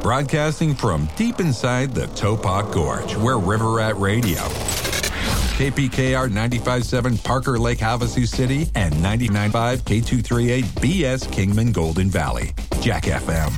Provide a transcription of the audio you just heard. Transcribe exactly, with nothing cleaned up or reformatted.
broadcasting from deep inside the Topok Gorge, where River Rat Radio, K P K R ninety-five point seven Parker Lake, Havasu City, and ninety-nine point five K two thirty-eight B S Kingman Golden Valley, Jack F M.